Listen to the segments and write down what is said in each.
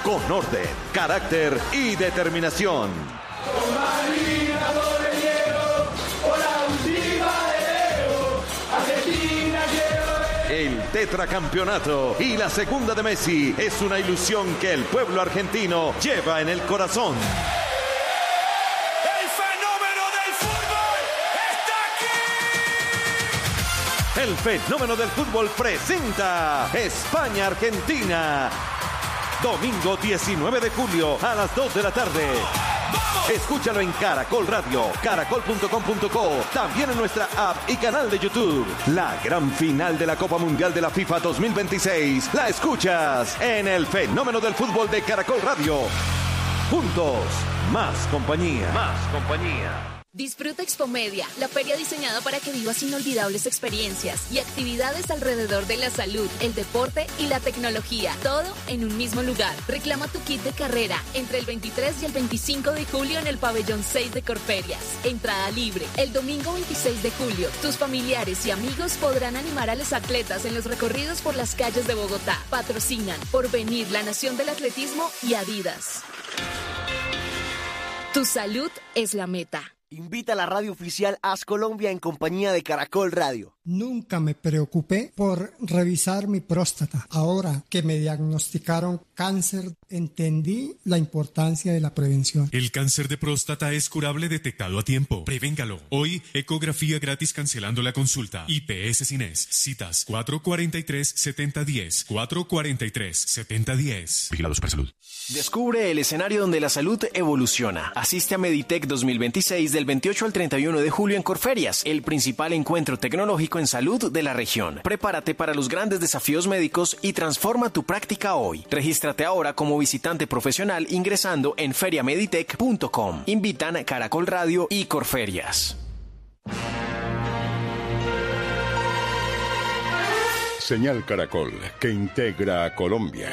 con orden, carácter y determinación. El tetracampeonato y la segunda de Messi es una ilusión que el pueblo argentino lleva en el corazón. ¡El fenómeno del fútbol está aquí! El fenómeno del fútbol presenta España-Argentina. Domingo 19 de julio a las 2 de la tarde. Escúchalo en Caracol Radio, caracol.com.co, también en nuestra app y canal de YouTube. La gran final de la Copa Mundial de la FIFA 2026 la escuchas en el fenómeno del fútbol de Caracol Radio. Juntos, más compañía. Más compañía. Disfruta Expomedia, la feria diseñada para que vivas inolvidables experiencias y actividades alrededor de la salud, el deporte y la tecnología, todo en un mismo lugar. Reclama tu kit de carrera entre el 23 y el 25 de julio en el pabellón 6 de Corferias. Entrada libre. El domingo 26 de julio, tus familiares y amigos podrán animar a los atletas en los recorridos por las calles de Bogotá. Patrocinan Porvenir, la Nación del Atletismo y Adidas. Tu salud es la meta. Invita a la radio oficial Haz Colombia en compañía de Caracol Radio. Nunca me preocupé por revisar mi próstata. Ahora que me diagnosticaron cáncer, entendí la importancia de la prevención. El cáncer de próstata es curable detectado a tiempo. Prevéngalo. Hoy, ecografía gratis cancelando la consulta. IPS Cines. Citas 443-7010. 443-7010. Vigilados para salud. Descubre el escenario donde la salud evoluciona. Asiste a Meditech 2026 del 28 al 31 de julio en Corferias, el principal encuentro tecnológico en salud de la región. Prepárate para los grandes desafíos médicos y transforma tu práctica hoy. Regístrate ahora como visitante profesional ingresando en feriameditech.com. Invitan Caracol Radio y Corferias. Señal Caracol, que integra a Colombia.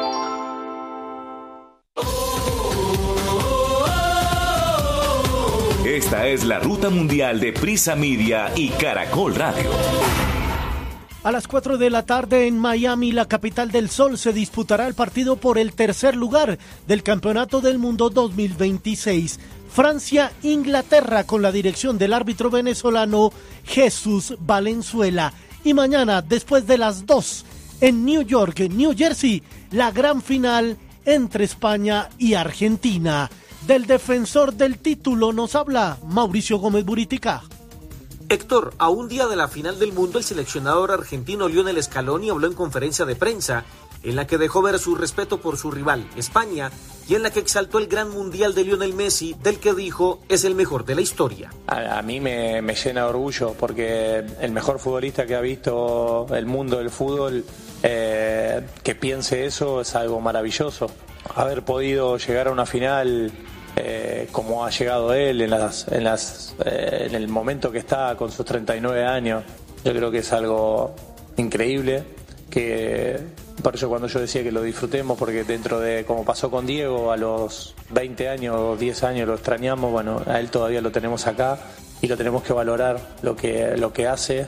Esta es la ruta mundial de Prisa Media y Caracol Radio. A las 4 de la tarde en Miami, la capital del sol, se disputará el partido por el tercer lugar del Campeonato del Mundo 2026. Francia-Inglaterra con la dirección del árbitro venezolano Jesús Valenzuela. Y mañana, después de las 2, en New York, New Jersey, la gran final entre España y Argentina. Del defensor del título nos habla Mauricio Gómez Buritica. Héctor, a un día de la final del mundo, el seleccionador argentino Lionel Scaloni habló en conferencia de prensa, en la que dejó ver su respeto por su rival, España, y en la que exaltó el gran mundial de Lionel Messi, del que dijo es el mejor de la historia. A mí me llena de orgullo, porque el mejor futbolista que ha visto el mundo del fútbol, que piense eso es algo maravilloso. Haber podido llegar a una final como ha llegado él en el momento que está con sus 39 años, yo creo que es algo increíble, que por eso cuando yo decía que lo disfrutemos, porque dentro de como pasó con Diego, a los 20 años o 10 años lo extrañamos, bueno, a él todavía lo tenemos acá y lo tenemos que valorar lo que hace,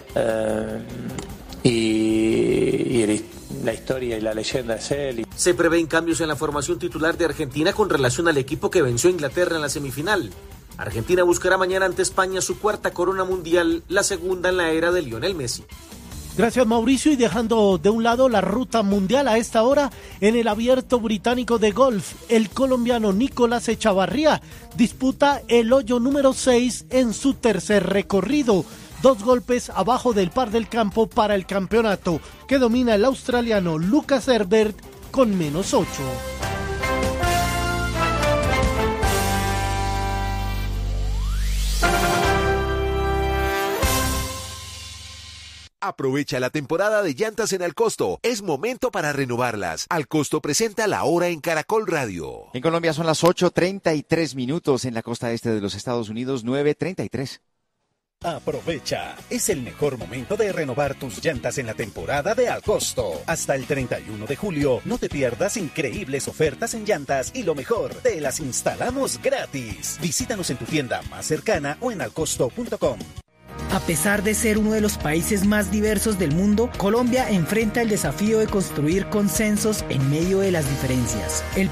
y la historia y la leyenda es él. Se prevén cambios en la formación titular de Argentina con relación al equipo que venció a Inglaterra en la semifinal. Argentina buscará mañana ante España su cuarta corona mundial, la segunda en la era de Lionel Messi. Gracias, Mauricio, y dejando de un lado la ruta mundial a esta hora, en el Abierto Británico de Golf, el colombiano Nicolás Echavarría disputa el hoyo número 6 en su tercer recorrido. 2 golpes abajo del par del campo para el campeonato, que domina el australiano Lucas Herbert con -8. Aprovecha la temporada de llantas en Alcosto. Es momento para renovarlas. Alcosto presenta La Hora en Caracol Radio. En Colombia son las 8:33 minutos. En la costa este de los Estados Unidos, 9:33. Aprovecha, es el mejor momento de renovar tus llantas en la temporada de Alcosto. Hasta el 31 de julio, no te pierdas increíbles ofertas en llantas y lo mejor, te las instalamos gratis. Visítanos en tu tienda más cercana o en alcosto.com. A pesar de ser uno de los países más diversos del mundo, Colombia enfrenta el desafío de construir consensos en medio de las diferencias. El